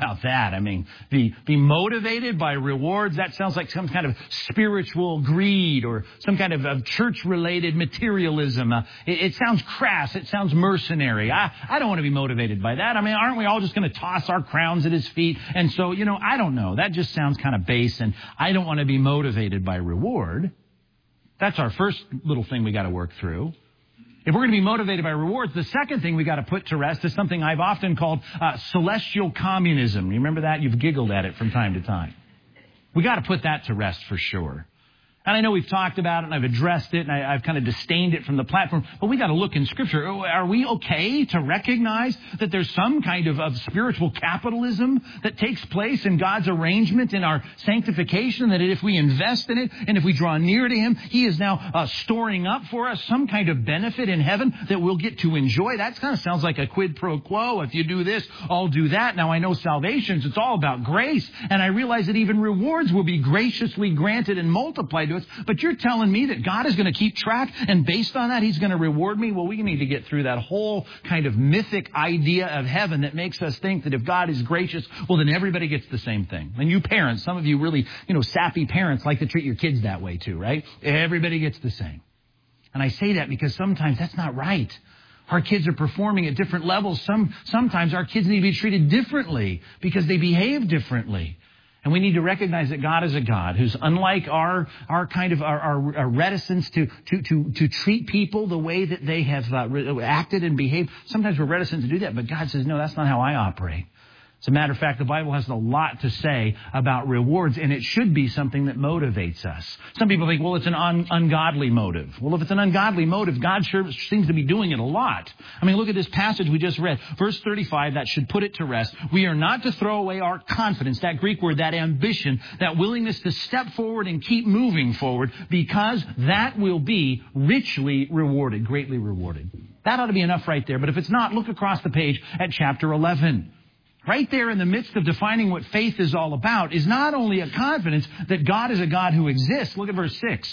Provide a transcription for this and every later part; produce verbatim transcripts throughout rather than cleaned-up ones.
about that? I mean, be, be motivated by rewards? That sounds like some kind of spiritual greed or some kind of, of church-related materialism. Uh, it, it sounds crass. It sounds mercenary. I, I don't want to be motivated by that. I mean, aren't we all just going to toss our crowns at his feet? And so, you know, I don't know. That just sounds kind of base, and I don't want to be motivated by reward. That's our first little thing we got to work through. If we're going to be motivated by rewards, the second thing we got to put to rest is something I've often called uh, celestial communism. You remember that? You've giggled at it from time to time. We got to put that to rest for sure. And I know we've talked about it, and I've addressed it, and I, I've kind of disdained it from the platform. But we got to look in Scripture. Are we okay to recognize that there's some kind of, of spiritual capitalism that takes place in God's arrangement in our sanctification? That if we invest in it, and if we draw near to Him, He is now uh, storing up for us some kind of benefit in heaven that we'll get to enjoy. That kind of sounds like a quid pro quo. If you do this, I'll do that. Now, I know salvation's, it's all about grace. And I realize that even rewards will be graciously granted and multiplied to us. But you're telling me that God is going to keep track, and based on that, He's going to reward me? Well, we need to get through that whole kind of mythic idea of heaven that makes us think that if God is gracious, well, then everybody gets the same thing. And you parents, some of you really, you know, sappy parents like to treat your kids that way too, right? Everybody gets the same. And I say that because sometimes that's not right. Our kids are performing at different levels. Some, sometimes our kids need to be treated differently because they behave differently. And we need to recognize that God is a God who's unlike our our kind of our, our, our reticence to, to to to treat people the way that they have uh, re- acted and behaved. Sometimes we're reticent to do that, but God says, no, that's not how I operate. As a matter of fact, the Bible has a lot to say about rewards, and it should be something that motivates us. Some people think, well, it's an un- ungodly motive. Well, if it's an ungodly motive, God sure seems to be doing it a lot. I mean, look at this passage we just read. Verse thirty-five, that should put it to rest. We are not to throw away our confidence, that Greek word, that ambition, that willingness to step forward and keep moving forward, because that will be richly rewarded, greatly rewarded. That ought to be enough right there. But if it's not, look across the page at chapter eleven. Right there in the midst of defining what faith is all about is not only a confidence that God is a God who exists. Look at verse six.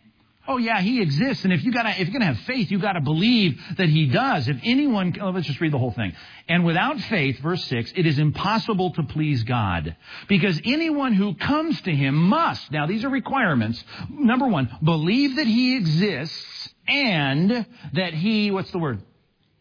Oh, yeah, He exists. And if, you gotta, if you're going to have faith, you've got to believe that He does. If anyone, oh, let's just read the whole thing. And without faith, verse six, it is impossible to please God. Because anyone who comes to Him must, now these are requirements. Number one, believe that He exists and that He, what's the word?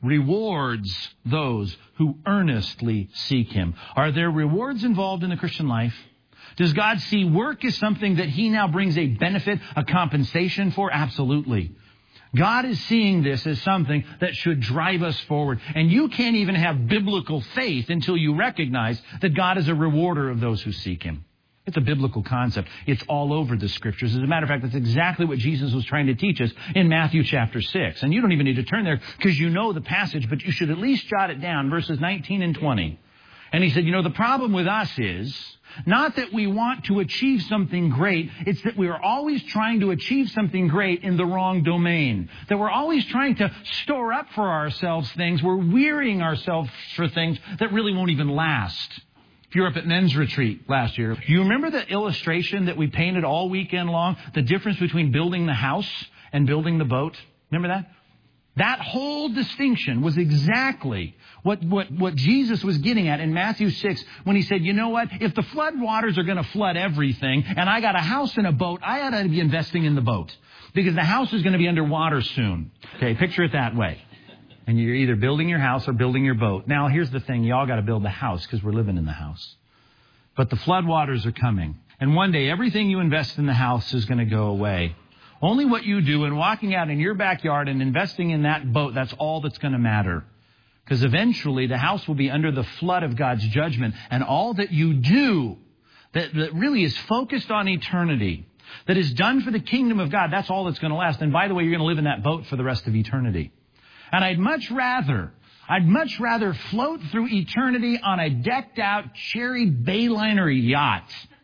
Rewards those who earnestly seek Him. Are there rewards involved in the Christian life? Does God see work as something that He now brings a benefit, a compensation for? Absolutely. God is seeing this as something that should drive us forward. And you can't even have biblical faith until you recognize that God is a rewarder of those who seek Him. It's a biblical concept. It's all over the Scriptures. As a matter of fact, that's exactly what Jesus was trying to teach us in Matthew chapter six. And you don't even need to turn there because you know the passage, but you should at least jot it down, verses nineteen and twenty. And He said, you know, the problem with us is not that we want to achieve something great. It's that we are always trying to achieve something great in the wrong domain. That we're always trying to store up for ourselves things. We're wearying ourselves for things that really won't even last. If you were up at men's retreat last year, do you remember the illustration that we painted all weekend long? The difference between building the house and building the boat? Remember that? That whole distinction was exactly what, what, what Jesus was getting at in Matthew six when He said, you know what? If the flood waters are going to flood everything and I got a house and a boat, I ought to be investing in the boat because the house is going to be underwater soon. Okay, picture it that way. And you're either building your house or building your boat. Now, here's the thing. You all got to build the house because we're living in the house. But the floodwaters are coming. And one day, everything you invest in the house is going to go away. Only what you do in walking out in your backyard and investing in that boat, that's all that's going to matter. Because eventually, the house will be under the flood of God's judgment. And all that you do that, that really is focused on eternity, that is done for the kingdom of God, that's all that's going to last. And by the way, you're going to live in that boat for the rest of eternity. And I'd much rather, I'd much rather float through eternity on a decked out cherry Bayliner yacht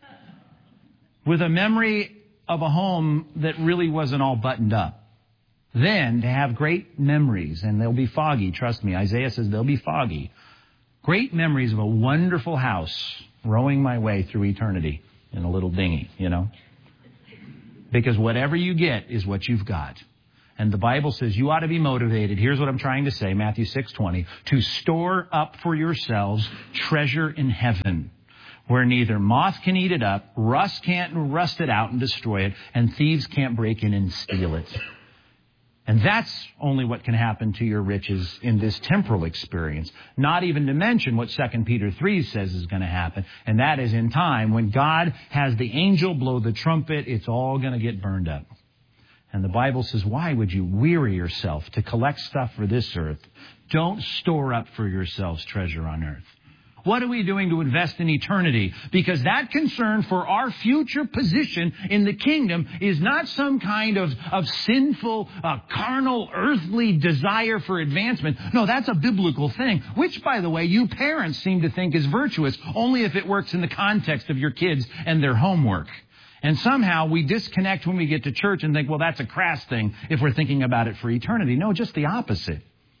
with a memory of a home that really wasn't all buttoned up than to have great memories. And they'll be foggy, trust me. Isaiah says they'll be foggy. Great memories of a wonderful house rowing my way through eternity in a little dinghy, you know. Because whatever you get is what you've got. And the Bible says you ought to be motivated. Here's what I'm trying to say, Matthew six twenty, to store up for yourselves treasure in heaven, where neither moth can eat it up, rust can't rust it out and destroy it, and thieves can't break in and steal it. And that's only what can happen to your riches in this temporal experience. Not even to mention what Second Peter three says is going to happen. And that is in time, when God has the angel blow the trumpet, it's all going to get burned up. And the Bible says, why would you weary yourself to collect stuff for this earth? Don't store up for yourselves treasure on earth. What are we doing to invest in eternity? Because that concern for our future position in the kingdom is not some kind of, of sinful, uh, carnal, earthly desire for advancement. No, that's a biblical thing, which, by the way, you parents seem to think is virtuous, only if it works in the context of your kids and their homework. And somehow we disconnect when we get to church and think, well, that's a crass thing if we're thinking about it for eternity. No, just the opposite.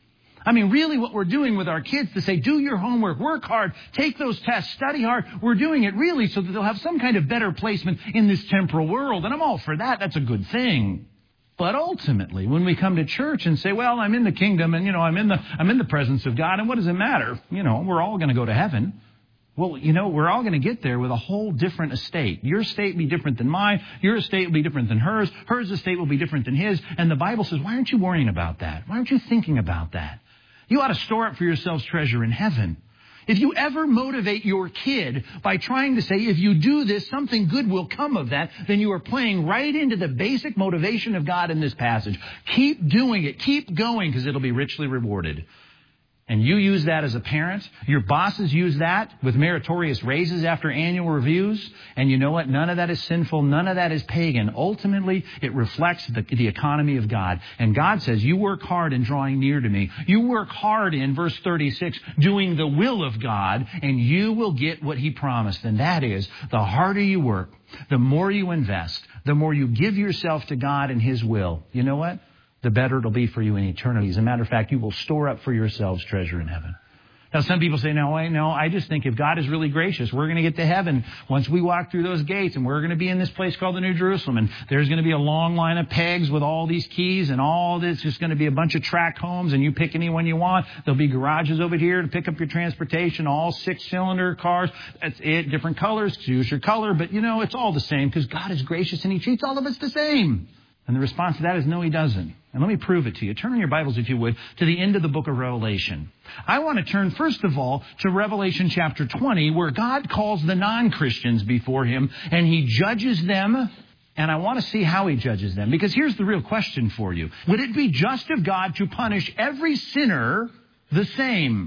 I mean, really what we're doing with our kids to say, do your homework, work hard, take those tests, study hard. We're doing it really so that they'll have some kind of better placement in this temporal world. And I'm all for that. That's a good thing. But ultimately, when we come to church and say, well, I'm in the kingdom and, you know, I'm in the, I'm in the presence of God. And what does it matter? You know, we're all going to go to heaven. Well, you know, we're all going to get there with a whole different estate. Your estate will be different than mine. Your estate will be different than hers. Hers estate will be different than his. And the Bible says, why aren't you worrying about that? Why aren't you thinking about that? You ought to store up for yourselves treasure in heaven. If you ever motivate your kid by trying to say, if you do this, something good will come of that, then you are playing right into the basic motivation of God in this passage. Keep doing it. Keep going, because it'll be richly rewarded. And you use that as a parent. Your bosses use that with meritorious raises after annual reviews. And you know what? None of that is sinful. None of that is pagan. Ultimately, it reflects the, the economy of God. And God says, you work hard in drawing near to me. You work hard in, verse thirty-six, doing the will of God, and you will get what he promised. And that is, the harder you work, the more you invest, the more you give yourself to God and his will. You know what? The better it'll be for you in eternity. As a matter of fact, you will store up for yourselves treasure in heaven. Now, some people say, no, wait, no, I just think if God is really gracious, we're going to get to heaven once we walk through those gates, and we're going to be in this place called the New Jerusalem, and there's going to be a long line of pegs with all these keys, and all this is going to be a bunch of tract homes, and you pick any one you want. There'll be garages over here to pick up your transportation, all six-cylinder cars. That's it, different colors, choose your color, but, you know, it's all the same because God is gracious, and he treats all of us the same. And the response to that is no, he doesn't. And let me prove it to you. Turn in your Bibles, if you would, to the end of the book of Revelation. I want to turn, first of all, to Revelation chapter twenty, where God calls the non-Christians before him, and he judges them. And I want to see how he judges them. Because here's the real question for you. Would it be just of God to punish every sinner the same?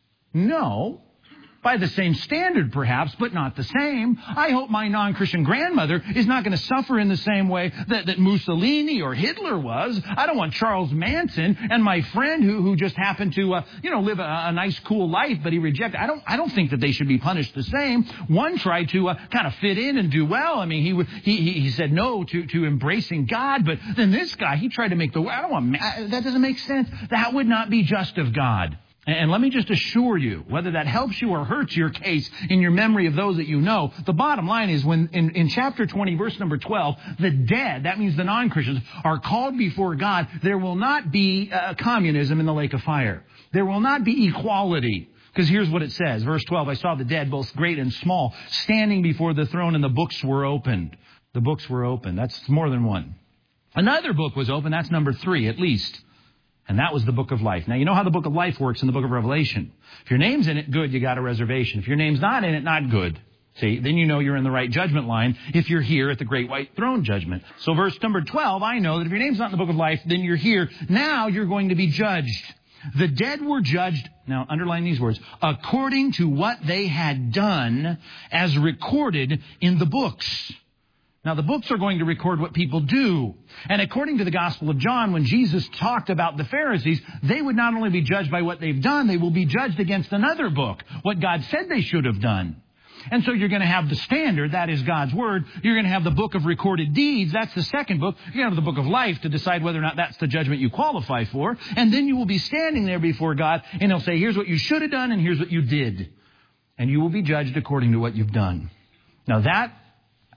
No. By the same standard, perhaps, but not the same. I hope my non-Christian grandmother is not going to suffer in the same way that, that Mussolini or Hitler was. I don't want Charles Manson and my friend who, who just happened to, uh, you know, live a, a nice, cool life, but he rejected. I don't, I don't think that they should be punished the same. One tried to uh, kind of fit in and do well. I mean, he, he, he, he said no to, to embracing God, but then this guy, he tried to make the, I don't want, that doesn't make sense. That would not be just of God. And let me just assure you, whether that helps you or hurts your case in your memory of those that you know, the bottom line is when in, in chapter twenty, verse number twelve, the dead, that means the non-Christians, are called before God, there will not be uh, communism in the lake of fire. There will not be equality. Because here's what it says, verse twelve, I saw the dead, both great and small, standing before the throne, and the books were opened. The books were opened. That's more than one. Another book was opened. That's number three, at least. And that was the book of life. Now, you know how the book of life works in the book of Revelation. If your name's in it, good, you got a reservation. If your name's not in it, not good. See, then you know you're in the right judgment line if you're here at the great white throne judgment. So verse number twelve, I know that if your name's not in the book of life, then you're here. Now you're going to be judged. The dead were judged, now underline these words, according to what they had done as recorded in the books. Now, the books are going to record what people do. And according to the Gospel of John, when Jesus talked about the Pharisees, they would not only be judged by what they've done, they will be judged against another book, what God said they should have done. And so you're going to have the standard, that is God's Word. You're going to have the book of recorded deeds, that's the second book. You're going to have the book of life to decide whether or not that's the judgment you qualify for. And then you will be standing there before God, and He'll say, here's what you should have done, and here's what you did. And you will be judged according to what you've done. Now that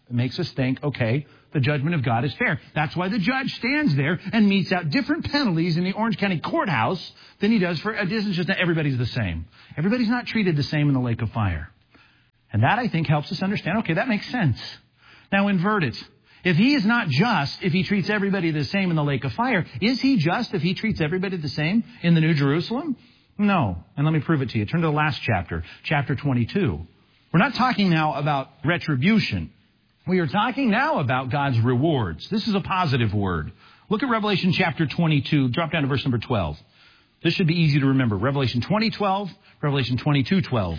makes us think, okay, the judgment of God is fair. That's why the judge stands there and metes out different penalties in the Orange County Courthouse than he does for, this is just that everybody's the same. Everybody's not treated the same in the lake of fire. And that, I think, helps us understand, okay, that makes sense. Now invert it. If he is not just if he treats everybody the same in the lake of fire, is he just if he treats everybody the same in the New Jerusalem? No. And let me prove it to you. Turn to the last chapter, chapter twenty-two. We're not talking now about retribution. We are talking now about God's rewards. This is a positive word. Look at Revelation chapter twenty-two. Drop down to verse number twelve. This should be easy to remember. Revelation twenty twelve, Revelation twenty-two twelve.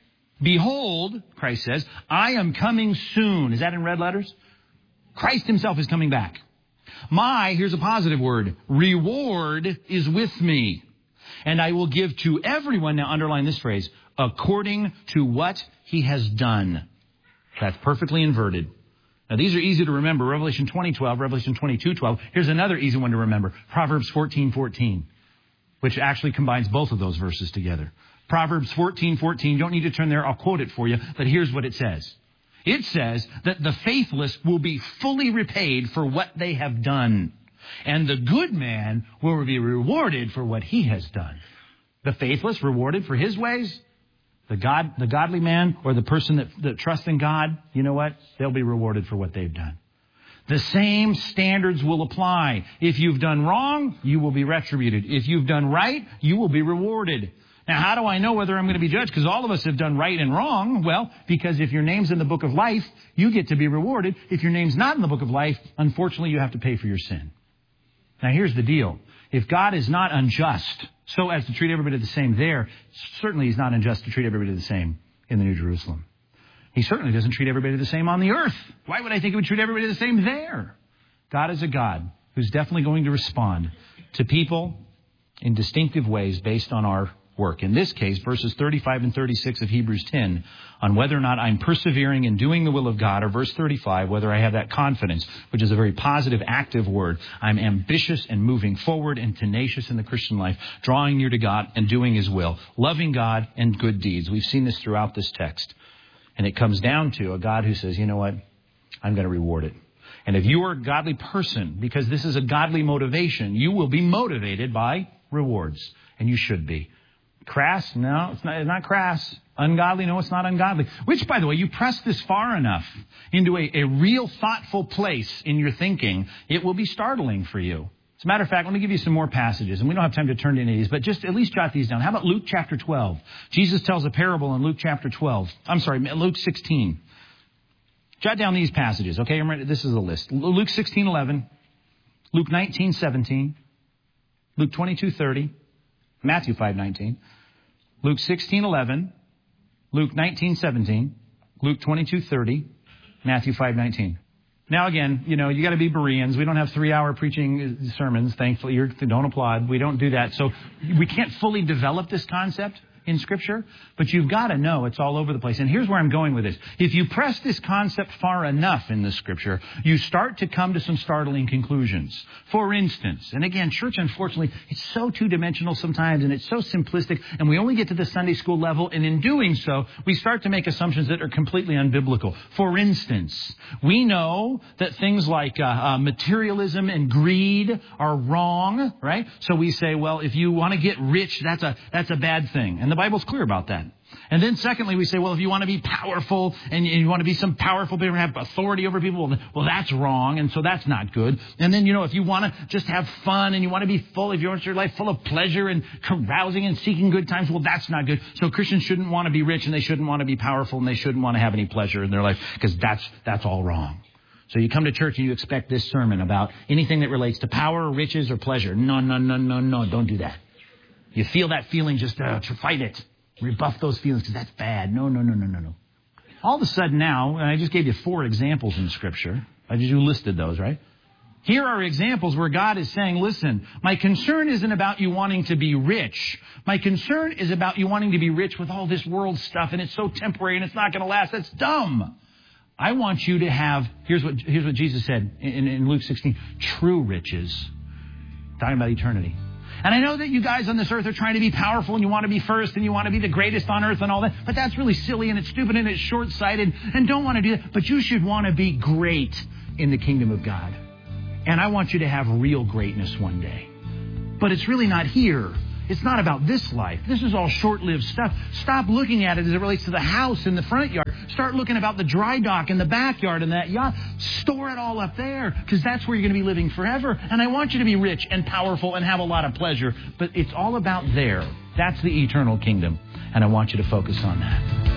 Behold, Christ says, I am coming soon. Is that in red letters? Christ himself is coming back. My, here's a positive word, reward is with me. And I will give to everyone, now underline this phrase, according to what he has done. That's perfectly inverted. Now these are easy to remember. Revelation twenty twelve, Revelation twenty-two twelve. Here's another easy one to remember. Proverbs fourteen fourteen, which actually combines both of those verses together. Proverbs fourteen fourteen. You don't need to turn there. I'll quote it for you. But here's what it says. It says that the faithless will be fully repaid for what they have done. And the good man will be rewarded for what he has done. The faithless rewarded for his ways. The God, the godly man or the person that, that trusts in God, you know what? They'll be rewarded for what they've done. The same standards will apply. If you've done wrong, you will be retributed. If you've done right, you will be rewarded. Now, how do I know whether I'm going to be judged? Because all of us have done right and wrong. Well, because if your name's in the book of life, you get to be rewarded. If your name's not in the book of life, unfortunately, you have to pay for your sin. Now, here's the deal. If God is not unjust so as to treat everybody the same there, certainly he's not unjust to treat everybody the same in the New Jerusalem. He certainly doesn't treat everybody the same on the earth. Why would I think he would treat everybody the same there? God is a God who's definitely going to respond to people in distinctive ways based on our work. In this case, verses thirty-five and thirty-six of Hebrews ten, on whether or not I'm persevering in doing the will of God, or verse thirty-five, whether I have that confidence, which is a very positive, active word. I'm ambitious and moving forward and tenacious in the Christian life, drawing near to God and doing his will, loving God and good deeds. We've seen this throughout this text. And it comes down to a God who says, you know what? I'm going to reward it. And if you are a godly person, because this is a godly motivation, you will be motivated by rewards. And you should be. Crass? No, it's not, it's not crass. Ungodly? No, it's not ungodly. Which, by the way, you press this far enough into a, a real thoughtful place in your thinking, it will be startling for you. As a matter of fact, let me give you some more passages, and we don't have time to turn to any of these, but just at least jot these down. How about Luke chapter twelve? Jesus tells a parable in Luke chapter twelve. I'm sorry, Luke sixteen. Jot down these passages, okay? This is a list. Luke sixteen eleven, Luke nineteen seventeen, Luke twenty-two thirty, Matthew five nineteen, Luke sixteen eleven, Luke nineteen seventeen, Luke twenty-two thirty, Matthew five nineteen. Now again, you know, you got to be Bereans. We don't have three-hour preaching sermons, thankfully. You're, don't applaud. We don't do that. So we can't fully develop this concept in Scripture, but you've got to know it's all over the place. And here's where I'm going with this. If you press this concept far enough in the Scripture, you start to come to some startling conclusions. For instance, and again, church, unfortunately, it's so two-dimensional sometimes, and it's so simplistic, and we only get to the Sunday school level, and in doing so, we start to make assumptions that are completely unbiblical. For instance, we know that things like uh, uh, materialism and greed are wrong, right? So we say, well, if you want to get rich, that's a that's a bad thing. And the Bible's clear about that. And then secondly, we say, well, if you want to be powerful and you want to be some powerful people and have authority over people, well, that's wrong. And so that's not good. And then, you know, if you want to just have fun and you want to be full, if you want your life full of pleasure and carousing and seeking good times, well, that's not good. So Christians shouldn't want to be rich and they shouldn't want to be powerful and they shouldn't want to have any pleasure in their life because that's, that's all wrong. So you come to church and you expect this sermon about anything that relates to power, riches, or pleasure. No, no, no, no, no. Don't do that. You feel that feeling, just uh, to fight it. Rebuff those feelings because that's bad. No, no, no, no, no, no. All of a sudden now, and I just gave you four examples in Scripture. I just you listed those, right? Here are examples where God is saying, listen, my concern isn't about you wanting to be rich. My concern is about you wanting to be rich with all this world stuff, and it's so temporary and it's not going to last. That's dumb. I want you to have, here's what here's what Jesus said in, in Luke sixteen, true riches. Talking about eternity. And I know that you guys on this earth are trying to be powerful and you want to be first and you want to be the greatest on earth and all that. But that's really silly and it's stupid and it's short-sighted and don't want to do that. But you should want to be great in the kingdom of God. And I want you to have real greatness one day. But it's really not here. It's not about this life. This is all short-lived stuff. Stop looking at it as it relates to the house in the front yard. Start looking about the dry dock in the backyard and that yacht. Store it all up there because that's where you're going to be living forever. And I want you to be rich and powerful and have a lot of pleasure. But it's all about there. That's the eternal kingdom. And I want you to focus on that.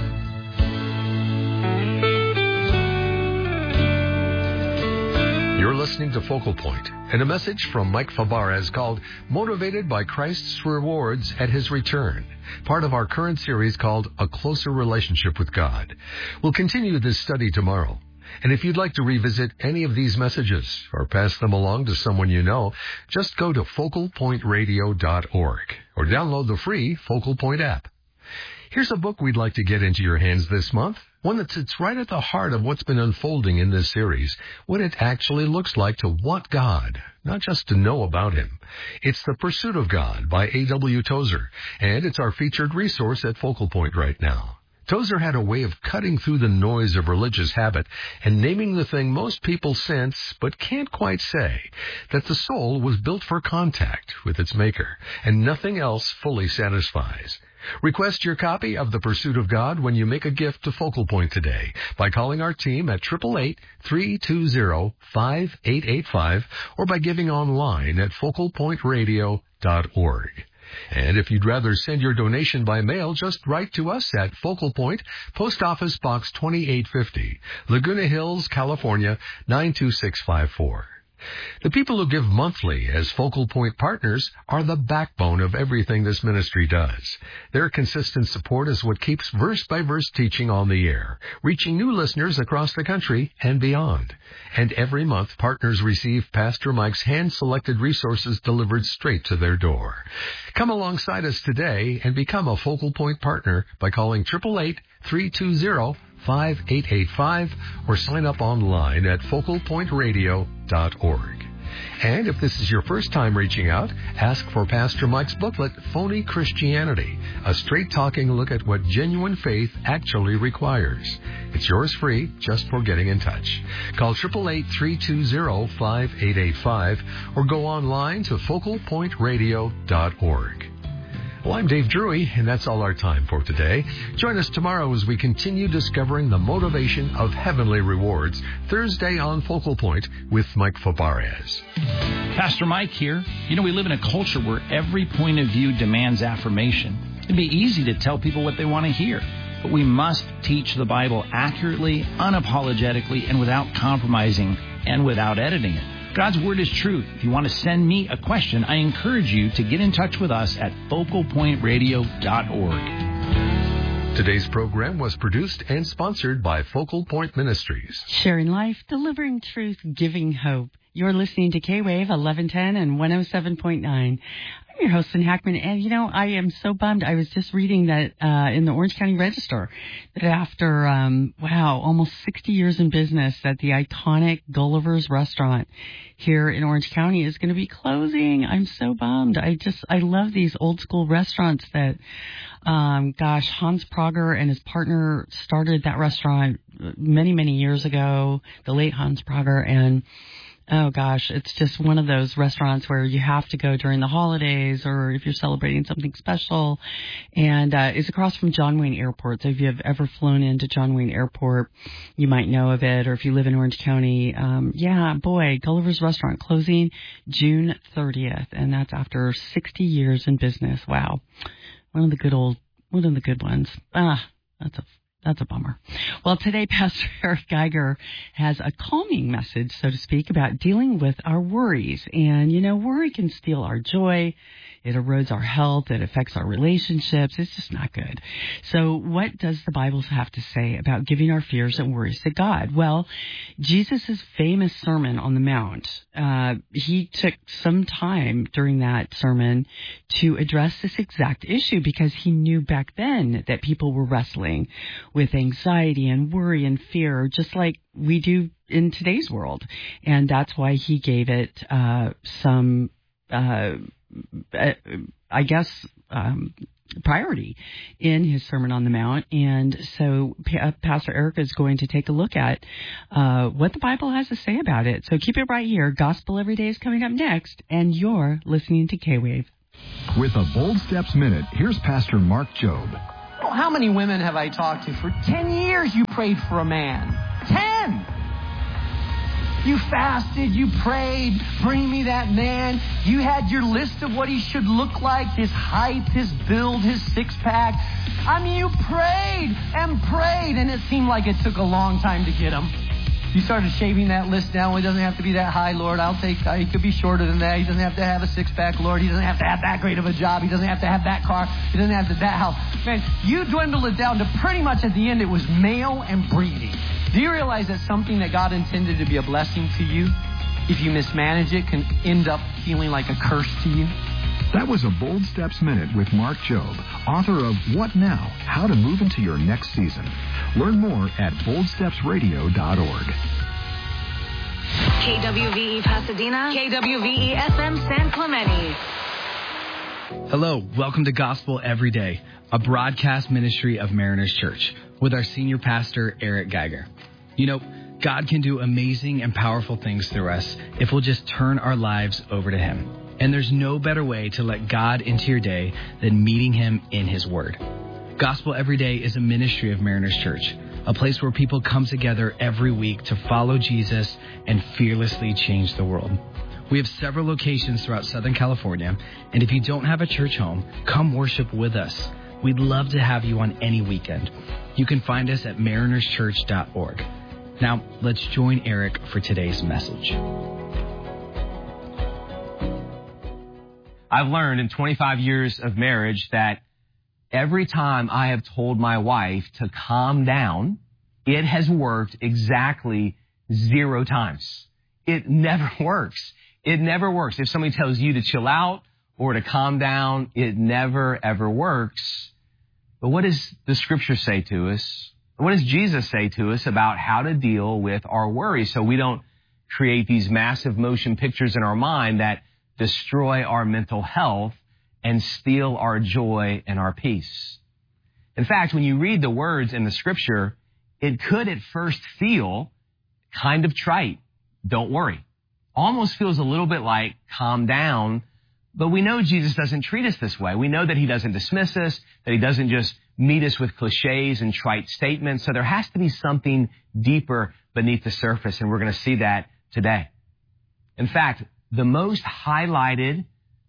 You're listening to Focal Point and a message from Mike Fabarez called Motivated by Christ's Rewards at His Return, part of our current series called A Closer Relationship with God. We'll continue this study tomorrow. And if you'd like to revisit any of these messages or pass them along to someone you know, just go to focal point radio dot org or download the free Focal Point app. Here's a book we'd like to get into your hands this month, one that sits right at the heart of what's been unfolding in this series, what it actually looks like to want God, not just to know about Him. It's The Pursuit of God by A W Tozer, and it's our featured resource at Focal Point right now. Tozer had a way of cutting through the noise of religious habit and naming the thing most people sense but can't quite say, that the soul was built for contact with its maker, and nothing else fully satisfies. Request your copy of The Pursuit of God when you make a gift to Focal Point today by calling our team at eight eight eight, three two zero, five eight eight five or by giving online at focal point radio dot org. And if you'd rather send your donation by mail, just write to us at Focal Point, Post Office Box twenty-eight fifty, Laguna Hills, California, nine two six five four. The people who give monthly as Focal Point partners are the backbone of everything this ministry does. Their consistent support is what keeps verse-by-verse teaching on the air, reaching new listeners across the country and beyond. And every month, partners receive Pastor Mike's hand-selected resources delivered straight to their door. Come alongside us today and become a Focal Point partner by calling eight eight eight, three two zero, five eight eight five or sign up online at focal point radio dot org. And if this is your first time reaching out, ask for Pastor Mike's booklet, Phony Christianity, a straight-talking look at what genuine faith actually requires. It's yours free just for getting in touch. Call eight eight eight, three two zero, five eight eight five or go online to focal point radio dot org. Well, I'm Dave Drury, and that's all our time for today. Join us tomorrow as we continue discovering the motivation of heavenly rewards, Thursday on Focal Point with Mike Fabarez. Pastor Mike here. You know, we live in a culture where every point of view demands affirmation. It'd be easy to tell people what they want to hear, but we must teach the Bible accurately, unapologetically, and without compromising and without editing it. God's Word is truth. If you want to send me a question, I encourage you to get in touch with us at focal point radio dot org. Today's program was produced and sponsored by Focal Point Ministries. Sharing life, delivering truth, giving hope. You're listening to K-Wave eleven ten and one oh seven point nine. I'm your host, Lynn Hackman, and, you know, I am so bummed. I was just reading that uh, in the Orange County Register that after, um, wow, almost sixty years in business, that the iconic Gulliver's Restaurant here in Orange County is going to be closing. I'm so bummed. I just, I love these old school restaurants that, um, gosh, Hans Prager and his partner started that restaurant many, many years ago, the late Hans Prager, and oh, gosh, it's just one of those restaurants where you have to go during the holidays or if you're celebrating something special. And uh, it's across from John Wayne Airport. So if you have ever flown into John Wayne Airport, you might know of it. Or if you live in Orange County, um, yeah, boy, Gulliver's Restaurant closing June thirtieth. And that's after sixty years in business. Wow. One of the good old, one of the good ones. Ah, that's a That's a bummer. Well, today, Pastor Eric Geiger has a calming message, so to speak, about dealing with our worries. And, you know, worry can steal our joy. It erodes our health. It affects our relationships. It's just not good. So what does the Bible have to say about giving our fears and worries to God? Well, Jesus' famous Sermon on the Mount, uh, he took some time during that sermon to address this exact issue because he knew back then that people were wrestling with anxiety and worry and fear, just like we do in today's world. And that's why he gave it uh, some uh uh, I guess, um, priority in his Sermon on the Mount. And so pa- Pastor Eric is going to take a look at uh, what the Bible has to say about it. So keep it right here. Gospel Every Day is coming up next, and you're listening to K-Wave. With a Bold Steps Minute, here's Pastor Mark Jobe. Well, how many women have I talked to? For ten years you prayed for a man. Ten! You fasted, you prayed, bring me that man. You had your list of what he should look like, his height, his build, his six-pack. I mean, you prayed and prayed, and it seemed like it took a long time to get him. You started shaving that list down. Well, he doesn't have to be that high, Lord. I'll take, uh, he could be shorter than that. He doesn't have to have a six-pack, Lord. He doesn't have to have that great of a job. He doesn't have to have that car. He doesn't have to that house. Man, you dwindled it down to pretty much at the end it was male and breeding. Do you realize that something that God intended to be a blessing to you, if you mismanage it, can end up feeling like a curse to you? That was a Bold Steps Minute with Mark Jobe, author of What Now? How to Move into Your Next Season. Learn more at bold steps radio dot org. K W V E Pasadena, K W V E F M San Clemente. Hello, welcome to Gospel Every Day, a broadcast ministry of Mariners Church with our senior pastor, Eric Geiger. You know, God can do amazing and powerful things through us if we'll just turn our lives over to Him. And there's no better way to let God into your day than meeting Him in His Word. Gospel Every Day is a ministry of Mariners Church, a place where people come together every week to follow Jesus and fearlessly change the world. We have several locations throughout Southern California, and if you don't have a church home, come worship with us. We'd love to have you on any weekend. You can find us at mariners church dot org. Now, let's join Eric for today's message. I've learned in twenty-five years of marriage that every time I have told my wife to calm down, it has worked exactly zero times. It never works. It never works. If somebody tells you to chill out or to calm down, it never, ever works. But what does the Scripture say to us? What does Jesus say to us about how to deal with our worries so we don't create these massive motion pictures in our mind that destroy our mental health and steal our joy and our peace? In fact, when you read the words in the Scripture, it could at first feel kind of trite. Don't worry. Almost feels a little bit like calm down, but we know Jesus doesn't treat us this way. We know that He doesn't dismiss us, that He doesn't just meet us with cliches and trite statements. So there has to be something deeper beneath the surface, and we're going to see that today. In fact, the most highlighted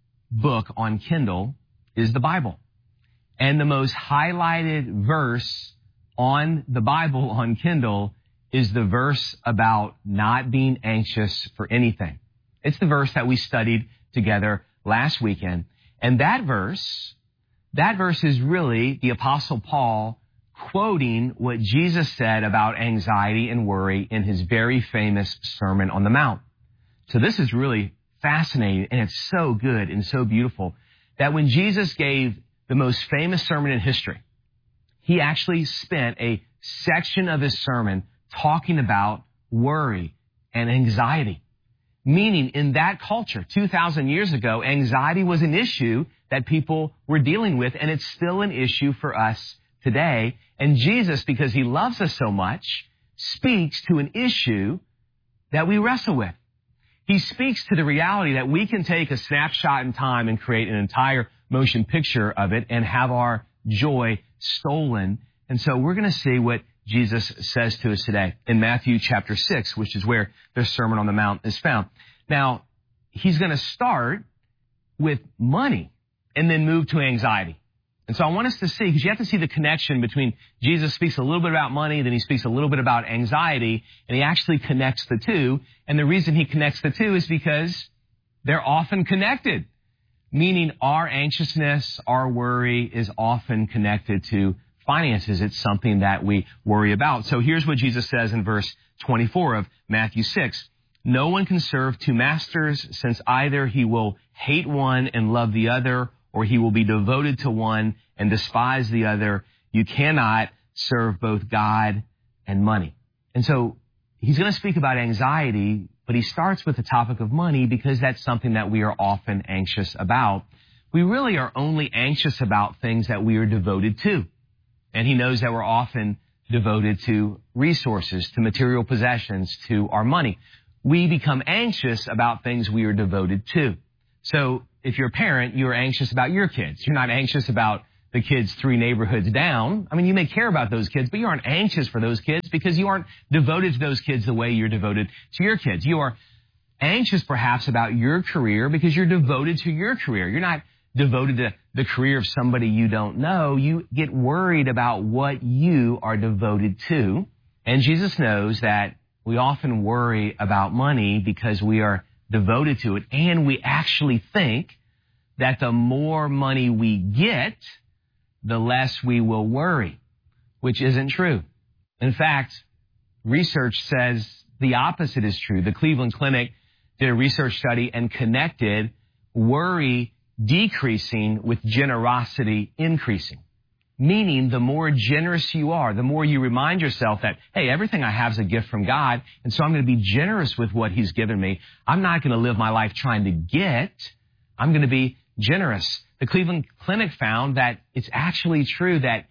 book on Kindle is the Bible. And the most highlighted verse on the Bible on Kindle is the verse about not being anxious for anything. It's the verse that we studied together last weekend. And that verse, that verse is really the Apostle Paul quoting what Jesus said about anxiety and worry in his very famous Sermon on the Mount. So this is really fascinating, and it's so good and so beautiful that when Jesus gave the most famous sermon in history, He actually spent a section of His sermon talking about worry and anxiety. Meaning in that culture, two thousand years ago, anxiety was an issue that people were dealing with, and it's still an issue for us today. And Jesus, because He loves us so much, speaks to an issue that we wrestle with. He speaks to the reality that we can take a snapshot in time and create an entire motion picture of it and have our joy stolen. And so we're going to see what Jesus says to us today in Matthew chapter six, which is where the Sermon on the Mount is found. Now, He's going to start with money and then move to anxiety. And so I want us to see, because you have to see the connection between Jesus speaks a little bit about money, then He speaks a little bit about anxiety, and He actually connects the two. And the reason He connects the two is because they're often connected, meaning our anxiousness, our worry is often connected to finances. It's something that we worry about. So here's what Jesus says in verse twenty-four of Matthew six. No one can serve two masters, since either he will hate one and love the other, or he will be devoted to one and despise the other. You cannot serve both God and money. And so he's going to speak about anxiety, but he starts with the topic of money because that's something that we are often anxious about. We really are only anxious about things that we are devoted to. And he knows that we're often devoted to resources, to material possessions, to our money. We become anxious about things we are devoted to. So if you're a parent, you're anxious about your kids. You're not anxious about the kids three neighborhoods down. I mean, you may care about those kids, but you aren't anxious for those kids because you aren't devoted to those kids the way you're devoted to your kids. You are anxious perhaps about your career because you're devoted to your career. You're not devoted to the career of somebody you don't know. You get worried about what you are devoted to. And Jesus knows that we often worry about money because we are devoted to it. And we actually think that the more money we get, the less we will worry, which isn't true. In fact, research says the opposite is true. The Cleveland Clinic did a research study and connected worry decreasing with generosity increasing. Meaning the more generous you are, the more you remind yourself that, hey, everything I have is a gift from God, and so I'm going to be generous with what he's given me. I'm not going to live my life trying to get. I'm going to be generous. The Cleveland Clinic found that it's actually true that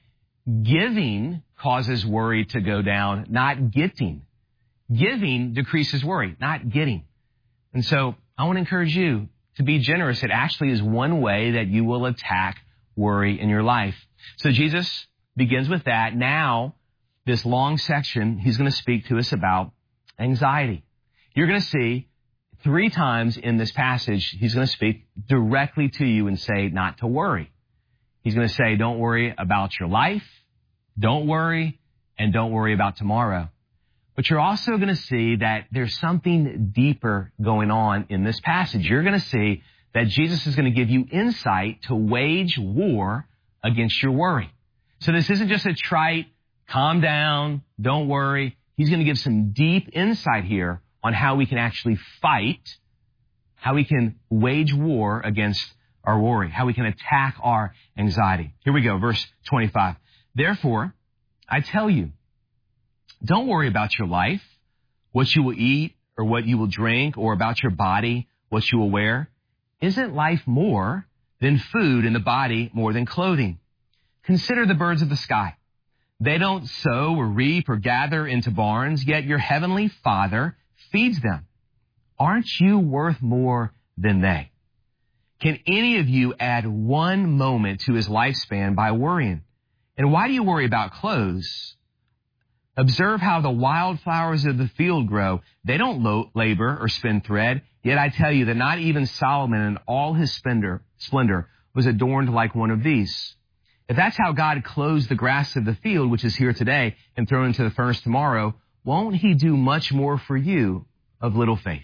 giving causes worry to go down, not getting. Giving decreases worry, not getting. And so I want to encourage you to be generous. It actually is one way that you will attack worry in your life. So Jesus begins with that. Now, this long section, he's going to speak to us about anxiety. You're going to see three times in this passage, he's going to speak directly to you and say not to worry. He's going to say, don't worry about your life, don't worry, and don't worry about tomorrow. But you're also going to see that there's something deeper going on in this passage. You're going to see that Jesus is going to give you insight to wage war against your worry. So this isn't just a trite, calm down, don't worry. He's going to give some deep insight here on how we can actually fight, how we can wage war against our worry, how we can attack our anxiety. Here we go, verse twenty-five. Therefore, I tell you, don't worry about your life, what you will eat or what you will drink, or about your body, what you will wear. Isn't life more than food and the body more than clothing? Consider the birds of the sky. They don't sow or reap or gather into barns, yet your heavenly Father feeds them. Aren't you worth more than they? Can any of you add one moment to his lifespan by worrying? And why do you worry about clothes? Observe how the wildflowers of the field grow. They don't lo- labor or spin thread. Yet I tell you that not even Solomon in all his splendor, splendor was adorned like one of these. If that's how God clothes the grass of the field, which is here today and thrown into the furnace tomorrow, won't he do much more for you of little faith?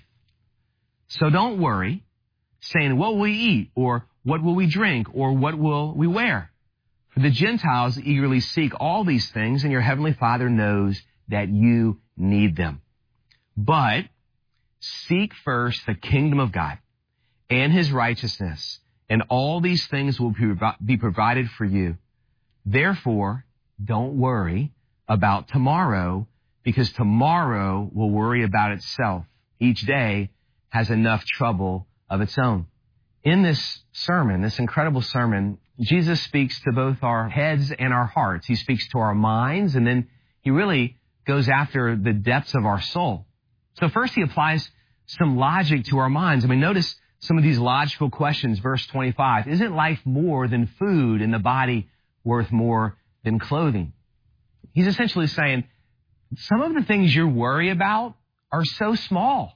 So don't worry, saying, what will we eat? Or what will we drink? Or what will we wear? For the Gentiles eagerly seek all these things, and your heavenly Father knows that you need them. But seek first the kingdom of God and his righteousness, and all these things will be provided for you. Therefore, don't worry about tomorrow, because tomorrow will worry about itself. Each day has enough trouble of its own. In this sermon, this incredible sermon, Jesus speaks to both our heads and our hearts. He speaks to our minds, and then he really goes after the depths of our soul. So first he applies some logic to our minds. I mean, notice some of these logical questions. Verse twenty-five, isn't life more than food and the body worth more than clothing? He's essentially saying some of the things you worry about are so small.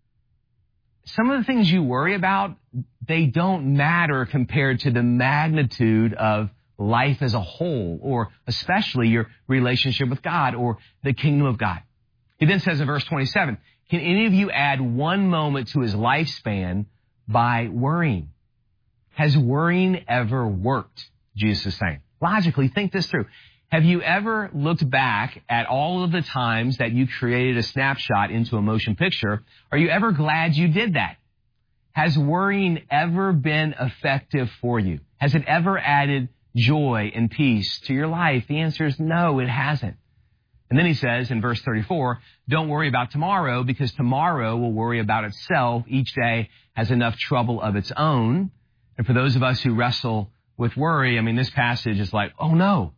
Some of the things you worry about, they don't matter compared to the magnitude of life as a whole, or especially your relationship with God or the kingdom of God. He then says in verse twenty-seven, can any of you add one moment to his lifespan by worrying? Has worrying ever worked? Jesus is saying. Logically, think this through. Have you ever looked back at all of the times that you created a snapshot into a motion picture? Are you ever glad you did that? Has worrying ever been effective for you? Has it ever added joy and peace to your life? The answer is no, it hasn't. And then he says in verse thirty-four, don't worry about tomorrow because tomorrow will worry about itself. Each day has enough trouble of its own. And for those of us who wrestle with worry, I mean, this passage is like, oh no.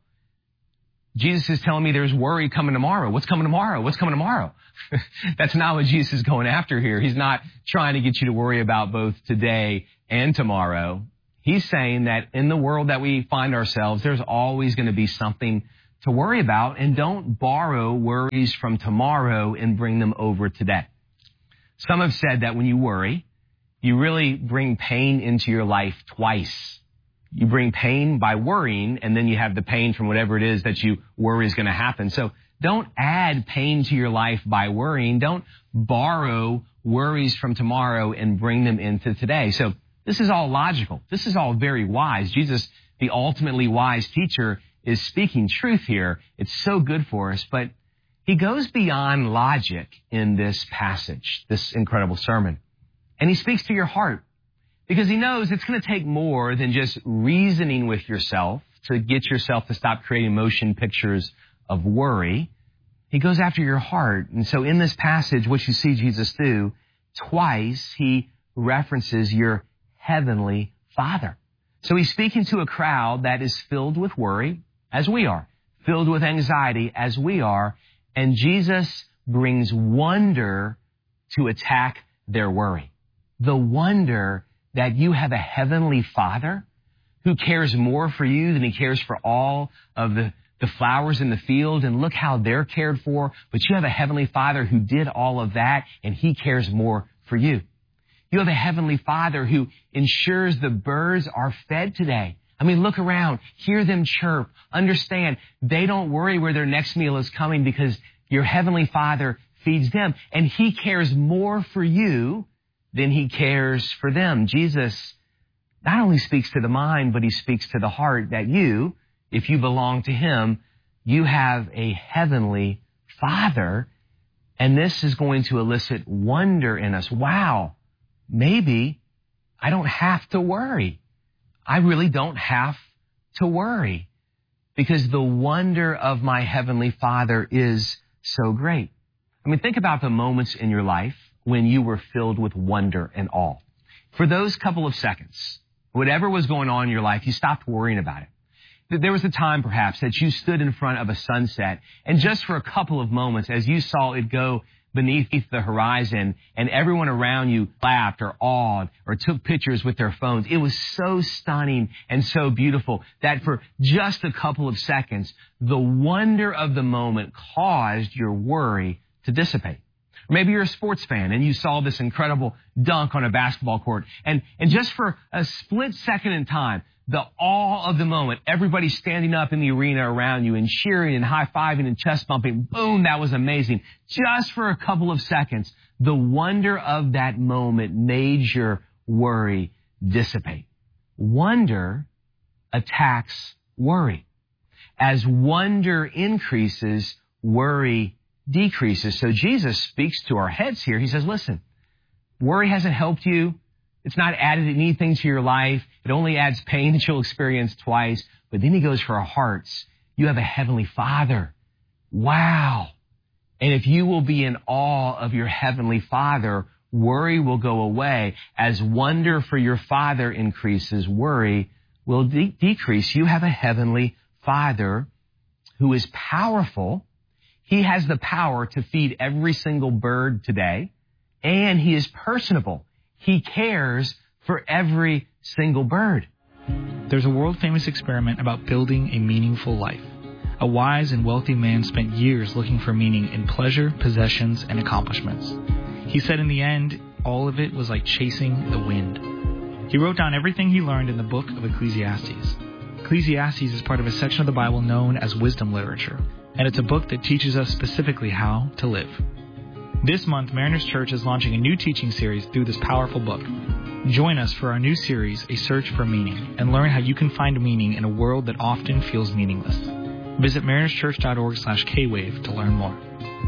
Jesus is telling me there's worry coming tomorrow. What's coming tomorrow? What's coming tomorrow? That's not what Jesus is going after here. He's not trying to get you to worry about both today and tomorrow. He's saying that in the world that we find ourselves, there's always going to be something to worry about, and don't borrow worries from tomorrow and bring them over today. Some have said that when you worry, you really bring pain into your life twice. You bring pain by worrying, and then you have the pain from whatever it is that you worry is going to happen. So don't add pain to your life by worrying. Don't borrow worries from tomorrow and bring them into today. So this is all logical. This is all very wise. Jesus, the ultimately wise teacher, is speaking truth here. It's so good for us, but he goes beyond logic in this passage, this incredible sermon. And he speaks to your heart because he knows it's going to take more than just reasoning with yourself to get yourself to stop creating motion pictures of worry. He goes after your heart. And so in this passage, what you see Jesus do, twice he references your heavenly Father. So he's speaking to a crowd that is filled with worry, as we are, filled with anxiety, as we are, and Jesus brings wonder to attack their worry. The wonder that you have a heavenly Father who cares more for you than he cares for all of the, the flowers in the field, and look how they're cared for, but you have a heavenly Father who did all of that, and he cares more for you. You have a heavenly Father who ensures the birds are fed today. I mean, look around, hear them chirp, understand they don't worry where their next meal is coming because your heavenly Father feeds them, and he cares more for you than he cares for them. Jesus not only speaks to the mind, but he speaks to the heart that you, if you belong to him, you have a heavenly Father, and this is going to elicit wonder in us. Wow, maybe I don't have to worry. I really don't have to worry because the wonder of my heavenly Father is so great. I mean, think about the moments in your life when you were filled with wonder and awe. For those couple of seconds, whatever was going on in your life, you stopped worrying about it. There was a time, perhaps, that you stood in front of a sunset, and just for a couple of moments, as you saw it go beneath the horizon, and everyone around you laughed or awed or took pictures with their phones, it was so stunning and so beautiful that for just a couple of seconds, the wonder of the moment caused your worry to dissipate. Maybe you're a sports fan and you saw this incredible dunk on a basketball court. And, and just for a split second in time, the awe of the moment, everybody standing up in the arena around you and cheering and high-fiving and chest bumping, boom, that was amazing. Just for a couple of seconds, the wonder of that moment made your worry dissipate. Wonder attacks worry. As wonder increases, worry decreases. So Jesus speaks to our heads here. He says, listen, worry hasn't helped you. It's not added anything to your life. It only adds pain that you'll experience twice. But then he goes for our hearts. You have a heavenly Father. Wow. And if you will be in awe of your heavenly Father, worry will go away. As wonder for your Father increases, worry will de- decrease. You have a heavenly Father who is powerful. He has the power to feed every single bird today, and he is personable. He cares for every single bird. There's a world-famous experiment about building a meaningful life. A wise and wealthy man spent years looking for meaning in pleasure, possessions, and accomplishments. He said in the end, all of it was like chasing the wind. He wrote down everything he learned in the book of Ecclesiastes. Ecclesiastes is part of a section of the Bible known as wisdom literature, and it's a book that teaches us specifically how to live. This month, Mariners Church is launching a new teaching series through this powerful book. Join us for our new series, A Search for Meaning, and learn how you can find meaning in a world that often feels meaningless. Visit marinerschurch.org slash K-Wave to learn more.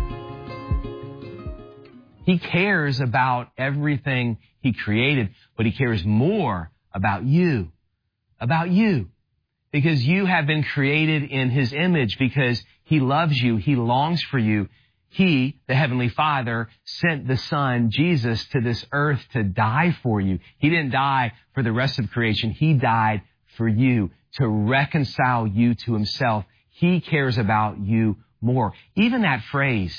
He cares about everything he created, but he cares more about you, about you, because you have been created in his image, because He loves you. He longs for you. He, the Heavenly Father, sent the Son, Jesus, to this earth to die for you. He didn't die for the rest of creation. He died for you to reconcile you to Himself. He cares about you more. Even that phrase,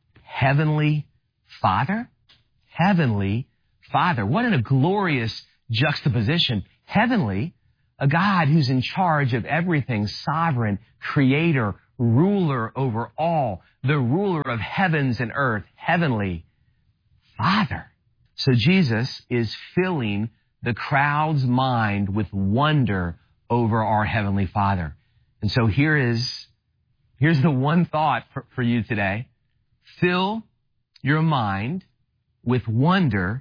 Heavenly Father, Heavenly Father. What a glorious juxtaposition. Heavenly, a God who's in charge of everything, sovereign, creator, ruler over all, the ruler of heavens and earth, Heavenly Father. So Jesus is filling the crowd's mind with wonder over our Heavenly Father. And so here is, here's the one thought for, for you today. Fill your mind with wonder,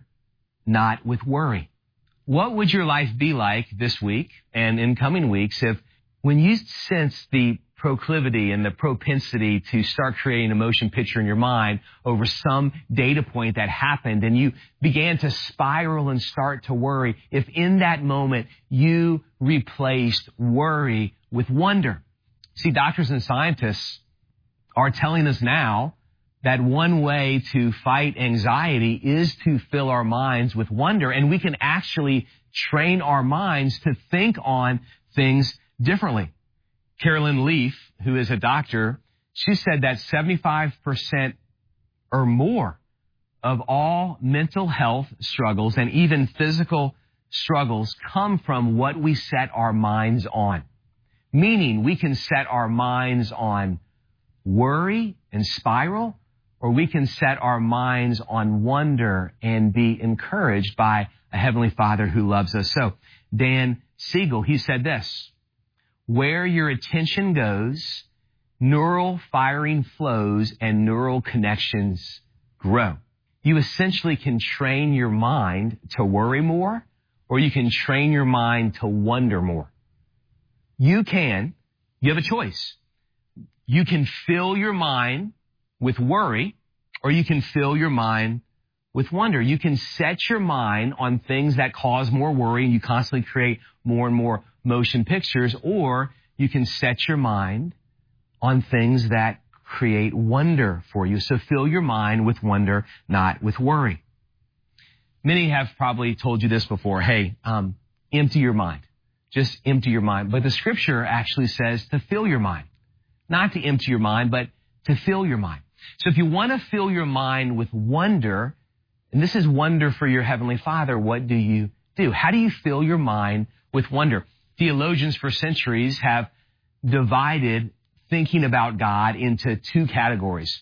not with worry. What would your life be like this week and in coming weeks if when you sense the proclivity and the propensity to start creating a motion picture in your mind over some data point that happened and you began to spiral and start to worry, if in that moment you replaced worry with wonder? See, doctors and scientists are telling us now that one way to fight anxiety is to fill our minds with wonder, and we can actually train our minds to think on things differently. Carolyn Leaf, who is a doctor, she said that seventy-five percent or more of all mental health struggles and even physical struggles come from what we set our minds on. Meaning we can set our minds on worry and spiral, or we can set our minds on wonder and be encouraged by a Heavenly Father who loves us. So Dan Siegel, he said this: where your attention goes, neural firing flows and neural connections grow. You essentially can train your mind to worry more, or you can train your mind to wonder more. You can, you have a choice. You can fill your mind with worry, or you can fill your mind with wonder. You can set your mind on things that cause more worry, and you constantly create more and more motion pictures, or you can set your mind on things that create wonder for you. So fill your mind with wonder, not with worry. Many have probably told you this before. Hey, um, empty your mind. Just empty your mind. But the scripture actually says to fill your mind. Not to empty your mind, but to fill your mind. So if you want to fill your mind with wonder, and this is wonder for your Heavenly Father, what do you do? How do you fill your mind with wonder? Theologians for centuries have divided thinking about God into two categories: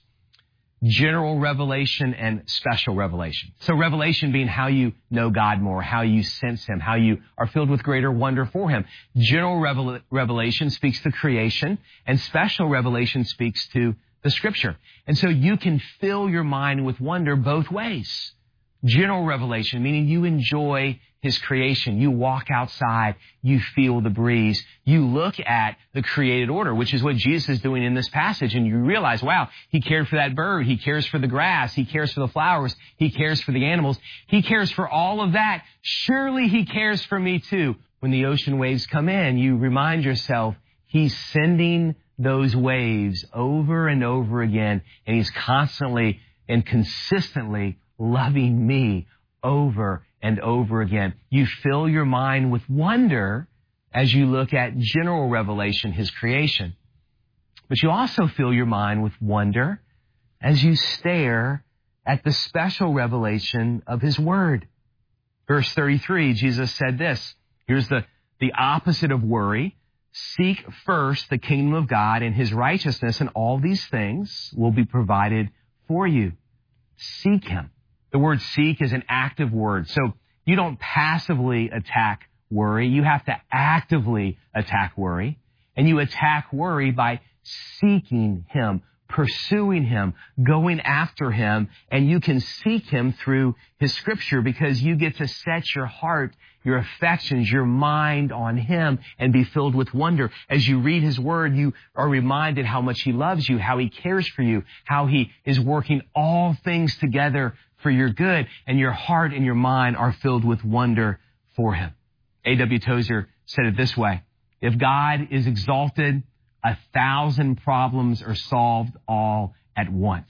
general revelation and special revelation. So revelation being how you know God more, how you sense Him, how you are filled with greater wonder for Him. General revel- revelation speaks to creation, and special revelation speaks to the Scripture. And so you can fill your mind with wonder both ways. General revelation, meaning you enjoy His creation. You walk outside, you feel the breeze. You look at the created order, which is what Jesus is doing in this passage, and you realize, wow, He cared for that bird. He cares for the grass. He cares for the flowers. He cares for the animals. He cares for all of that. Surely He cares for me too. When the ocean waves come in, you remind yourself He's sending those waves over and over again, and He's constantly and consistently loving me over and over again. You fill your mind with wonder as you look at general revelation, His creation. But you also fill your mind with wonder as you stare at the special revelation of His Word. Verse thirty-three, Jesus said this. Here's the, the opposite of worry. Seek first the kingdom of God and His righteousness, and all these things will be provided for you. Seek Him. The word seek is an active word. So you don't passively attack worry. You have to actively attack worry. And you attack worry by seeking Him, pursuing Him, going after Him. And you can seek Him through His Scripture because you get to set your heart, your affections, your mind on Him and be filled with wonder. As you read His Word, you are reminded how much He loves you, how He cares for you, how He is working all things together for your good, and your heart and your mind are filled with wonder for Him. A W Tozer said it this way: if God is exalted, a thousand problems are solved all at once.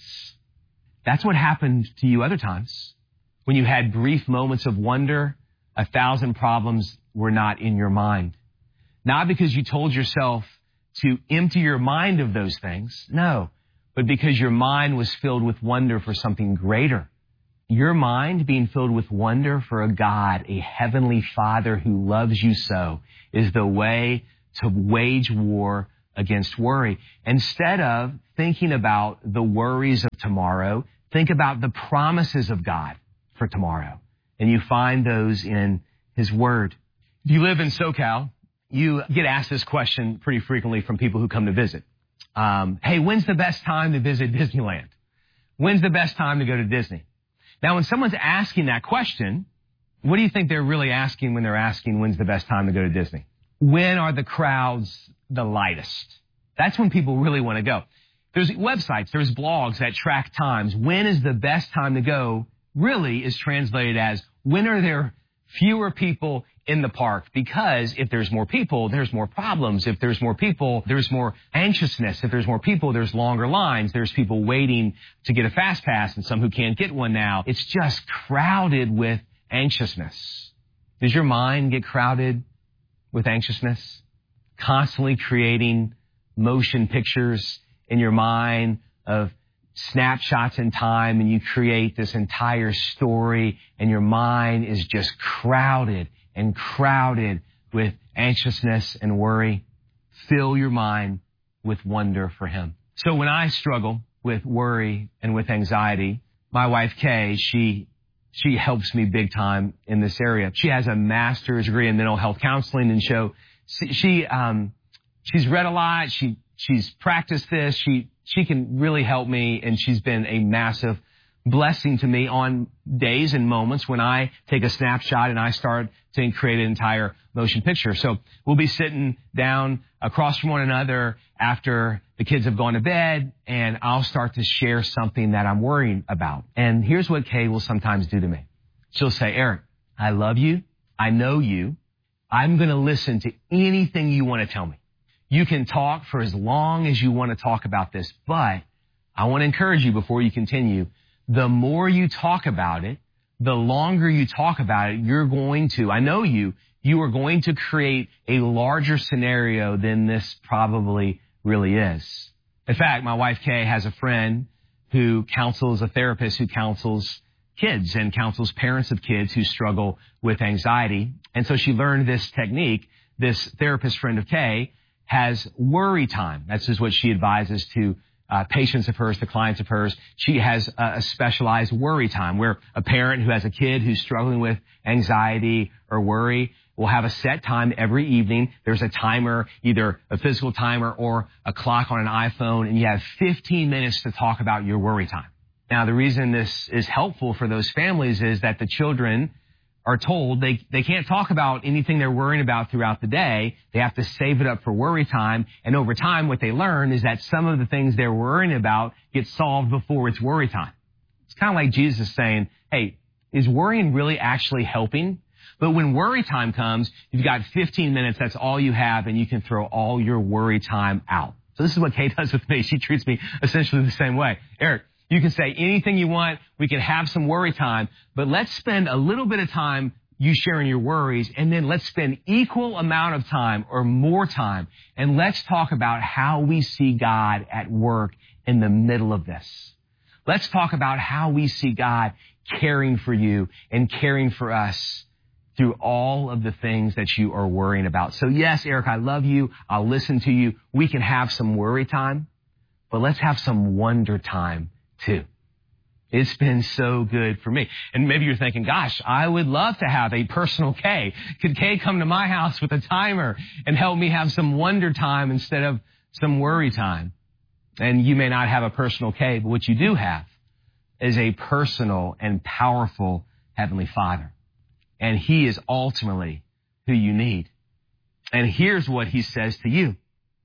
That's what happened to you other times. When you had brief moments of wonder, a thousand problems were not in your mind. Not because you told yourself to empty your mind of those things, no, but because your mind was filled with wonder for something greater. Your mind being filled with wonder for a God, a heavenly Father who loves you so, is the way to wage war against worry. Instead of thinking about the worries of tomorrow, think about the promises of God for tomorrow. And you find those in His Word. If you live in SoCal, you get asked this question pretty frequently from people who come to visit. Um, hey, when's the best time to visit Disneyland? When's the best time to go to Disney? Now, when someone's asking that question, what do you think they're really asking when they're asking when's the best time to go to Disney? When are the crowds the lightest? That's when people really want to go. There's websites, there's blogs that track times. When is the best time to go really is translated as when are there fewer people in the park? Because if there's more people, there's more problems. If there's more people, there's more anxiousness. If there's more people, there's longer lines. There's people waiting to get a fast pass and some who can't get one now. It's just crowded with anxiousness. Does your mind get crowded with anxiousness? Constantly creating motion pictures in your mind of snapshots in time, and you create this entire story, and your mind is just crowded and crowded with anxiousness and worry. Fill your mind with wonder for Him. So when I struggle with worry and with anxiety, my wife Kay, she she helps me big time in this area. She has a master's degree in mental health counseling, and so she um she's read a lot. She she's practiced this. She she can really help me, and she's been a massive blessing to me on days and moments when I take a snapshot and I start to create an entire motion picture. So we'll be sitting down across from one another after the kids have gone to bed, and I'll start to share something that I'm worrying about. And here's what Kay will sometimes do to me. She'll say, Eric, I love you. I know you. I'm going to listen to anything you want to tell me. You can talk for as long as you want to talk about this, but I want to encourage you before you continue. The more you talk about it, the longer you talk about it, you're going to, I know you, you are going to create a larger scenario than this probably really is. In fact, my wife Kay has a friend who counsels, a therapist who counsels kids and counsels parents of kids who struggle with anxiety. And so she learned this technique. This therapist friend of Kay has worry time. That's just what she advises to Uh, patients of hers, to clients of hers. She has a, a specialized worry time where a parent who has a kid who's struggling with anxiety or worry will have a set time every evening. There's a timer, either a physical timer or a clock on an iPhone, and you have fifteen minutes to talk about your worry time. Now, the reason this is helpful for those families is that the children are told they, they can't talk about anything they're worrying about throughout the day. They have to save it up for worry time. And over time, what they learn is that some of the things they're worrying about get solved before it's worry time. It's kind of like Jesus saying, hey, is worrying really actually helping? But when worry time comes, you've got fifteen minutes. That's all you have, and you can throw all your worry time out. So this is what Kay does with me. She treats me essentially the same way. Eric, you can say anything you want. We can have some worry time, but let's spend a little bit of time you sharing your worries, and then let's spend equal amount of time or more time, and let's talk about how we see God at work in the middle of this. Let's talk about how we see God caring for you and caring for us through all of the things that you are worrying about. So yes, Eric, I love you. I'll listen to you. We can have some worry time, but let's have some wonder time too. It's been so good for me. And maybe you're thinking, gosh, I would love to have a personal Kay. Could Kay come to my house with a timer and help me have some wonder time instead of some worry time? And you may not have a personal Kay, but what you do have is a personal and powerful Heavenly Father. And He is ultimately who you need. And here's what He says to you.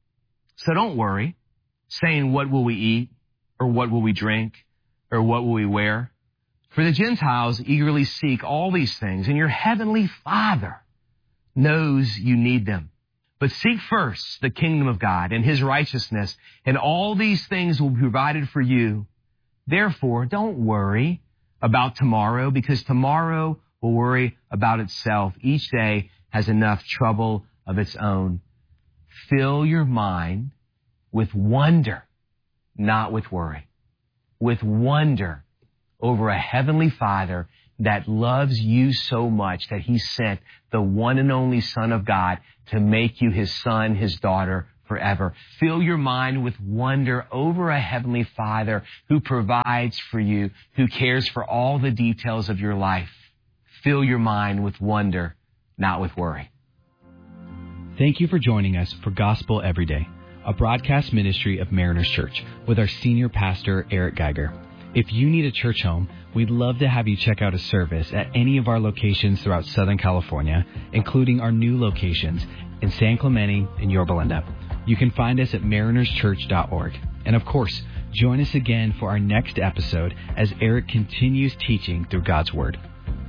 So don't worry, saying, what will we eat? Or what will we drink? Or what will we wear? For the Gentiles eagerly seek all these things, and your heavenly Father knows you need them. But seek first the kingdom of God and his righteousness, and all these things will be provided for you. Therefore, don't worry about tomorrow, because tomorrow will worry about itself. Each day has enough trouble of its own. Fill your mind with wonder, not with worry. With wonder over a heavenly Father that loves you so much that he sent the one and only Son of God to make you his son, his daughter forever. Fill your mind with wonder over a heavenly Father who provides for you, who cares for all the details of your life. Fill your mind with wonder, not with worry. Thank you for joining us for Gospel Every Day, a broadcast ministry of Mariners Church with our senior pastor, Eric Geiger. If you need a church home, we'd love to have you check out a service at any of our locations throughout Southern California, including our new locations in San Clemente and Yorba Linda. You can find us at mariners church dot org. And of course, join us again for our next episode as Eric continues teaching through God's Word.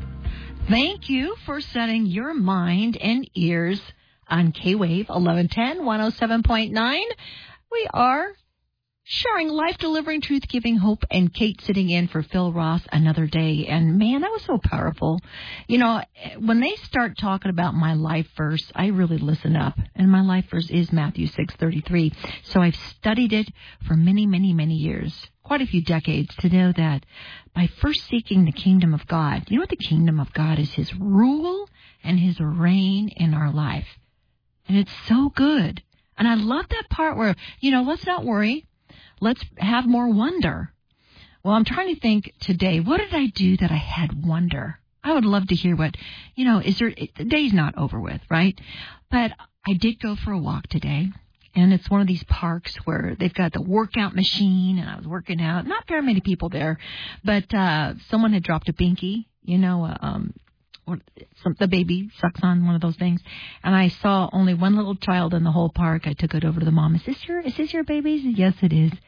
Thank you for setting your mind and ears on K-Wave eleven ten, one oh seven point nine. We are sharing life, delivering truth, giving hope, and Kate sitting in for Phil Ross another day. And man, that was so powerful. You know, when they start talking about my life verse, I really listen up. And my life verse is Matthew six thirty-three. So I've studied it for many, many, many years, quite a few decades, to know that by first seeking the kingdom of God, you know what the kingdom of God is? His rule and his reign in our life. And it's so good. And I love that part where, you know, let's not worry. Let's have more wonder. Well, I'm trying to think today, what did I do that I had wonder? I would love to hear what, you know, is there, the day's not over with, right? But I did go for a walk today, and it's one of these parks where they've got the workout machine, and I was working out. Not very many people there, but uh, someone had dropped a binky, you know, uh, um, or some, the baby sucks on one of those things. And I saw only one little child in the whole park. I took it over to the mom. Is this your, is this your baby? Said, yes, it is.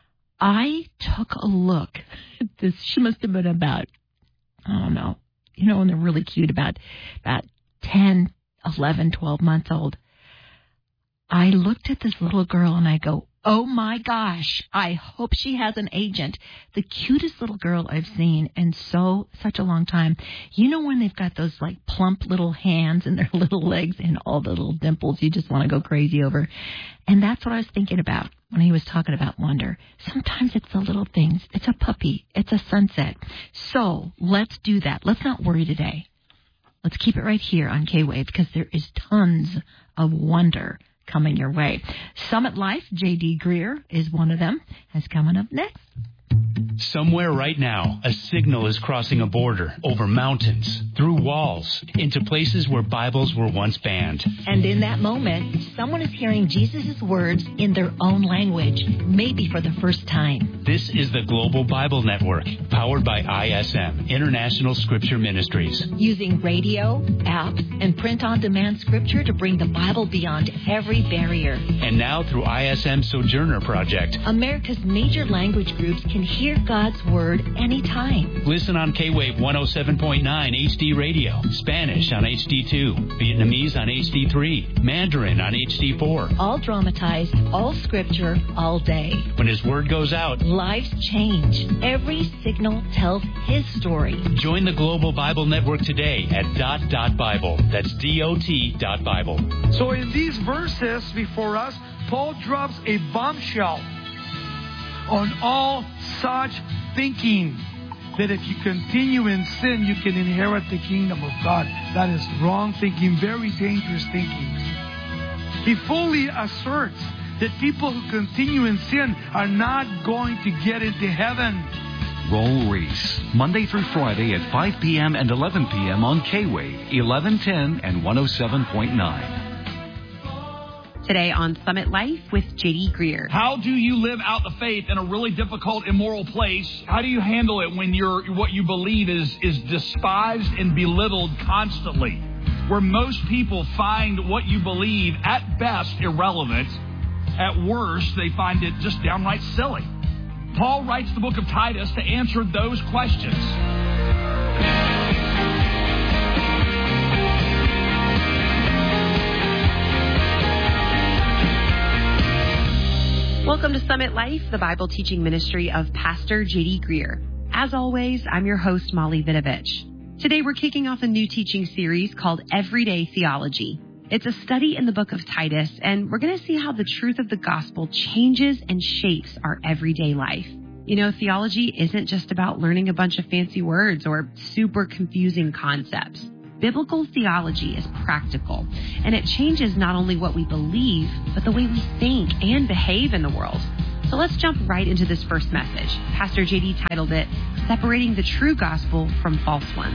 I took a look at this. She must have been about, I don't know, you know, when they're really cute, about, about ten, eleven, twelve months old. I looked at this little girl and I go, oh my gosh, I hope she has an agent. The cutest little girl I've seen in so, such a long time. You know when they've got those like plump little hands and their little legs and all the little dimples you just want to go crazy over. And that's what I was thinking about when he was talking about wonder. Sometimes it's the little things. It's a puppy. It's a sunset. So let's do that. Let's not worry today. Let's keep it right here on K-Wave because there is tons of wonder coming your way. Summit Life, J D. Greer is one of them, is coming up next. Somewhere right now, a signal is crossing a border, over mountains, through walls, into places where Bibles were once banned. And in that moment, someone is hearing Jesus' words in their own language, maybe for the first time. This is the Global Bible Network, powered by I S M, International Scripture Ministries. Using radio, apps, and print-on-demand scripture to bring the Bible beyond every barrier. And now through I S M Sojourner Project, America's major language groups can hear God's Word anytime. Listen on K-Wave one oh seven point nine H D Radio, Spanish on H D two, Vietnamese on H D three, Mandarin on H D four. All dramatized, all scripture, all day. When His Word goes out, lives change. Every signal tells His story. Join the Global Bible Network today at dot dot Bible. That's D O T dot Bible. So in these verses before us, Paul drops a bombshell on all such thinking that if you continue in sin, you can inherit the kingdom of God. That is wrong thinking, very dangerous thinking. He fully asserts that people who continue in sin are not going to get into heaven. Roll Reese, Monday through Friday at five p.m. and eleven p.m. on K-Wave, eleven ten and one oh seven point nine. Today on Summit Life with J D. Greer. How do you live out the faith in a really difficult, immoral place? How do you handle it when you're what you believe is is despised and belittled constantly? Where most people find what you believe at best irrelevant, at worst they find it just downright silly. Paul writes the book of Titus to answer those questions. Welcome to Summit Life, the Bible teaching ministry of Pastor J D Greer. As always, I'm your host, Molly Vinovich. Today we're kicking off a new teaching series called Everyday Theology. It's a study in the book of Titus, and we're going to see how the truth of the gospel changes and shapes our everyday life. You know, theology isn't just about learning a bunch of fancy words or super confusing concepts. Biblical theology is practical, and it changes not only what we believe, but the way we think and behave in the world. So let's jump right into this first message. Pastor J D titled it, Separating the True Gospel from False Ones.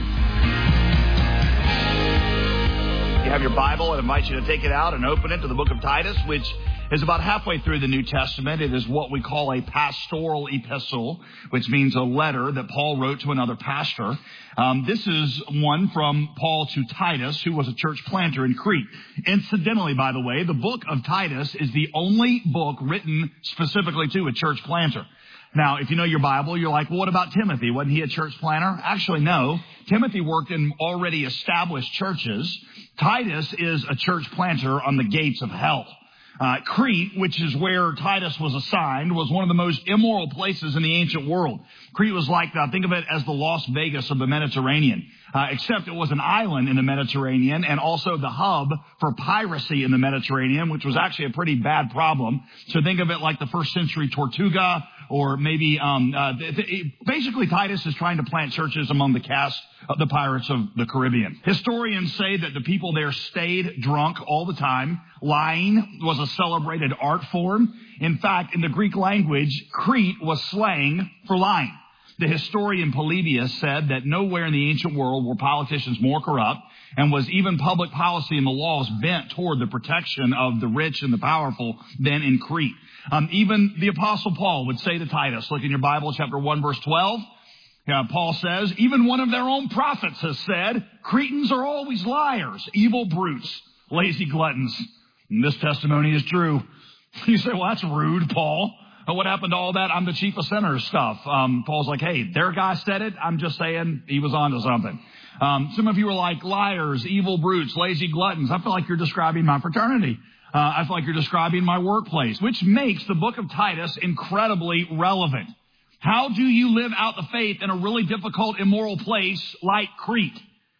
You have your Bible. I invite you to take it out and open it to the book of Titus, which is about halfway through the New Testament. It is what we call a pastoral epistle, which means a letter that Paul wrote to another pastor. Um, this is one from Paul to Titus, who was a church planter in Crete. Incidentally, by the way, the book of Titus is the only book written specifically to a church planter. Now, if you know your Bible, you're like, well, what about Timothy? Wasn't he a church planter? Actually, no. Timothy worked in already established churches. Titus is a church planter on the gates of hell. Uh, Crete, which is where Titus was assigned, was one of the most immoral places in the ancient world. Crete was like, uh, think of it as the Las Vegas of the Mediterranean, uh, except it was an island in the Mediterranean and also the hub for piracy in the Mediterranean, which was actually a pretty bad problem. So think of it like the first century Tortuga, or maybe, um, uh, th- th- basically Titus is trying to plant churches among the cast of the pirates of the Caribbean. Historians say that the people there stayed drunk all the time. Lying was a celebrated art form. In fact, in the Greek language, Crete was slang for lying. The historian Polybius said that nowhere in the ancient world were politicians more corrupt, and was even public policy and the laws bent toward the protection of the rich and the powerful than in Crete. Um, even the Apostle Paul would say to Titus, look in your Bible, chapter one, verse twelve. Uh, Paul says, even one of their own prophets has said, Cretans are always liars, evil brutes, lazy gluttons. And this testimony is true. You say, well, that's rude, Paul. What happened to all that I'm the chief of sinners stuff? Um, Paul's like, hey, their guy said it. I'm just saying he was onto something. Um, some of you are like liars, evil brutes, lazy gluttons. I feel like you're describing my fraternity. Uh, I feel like you're describing my workplace, which makes the book of Titus incredibly relevant. How do you live out the faith in a really difficult, immoral place like Crete?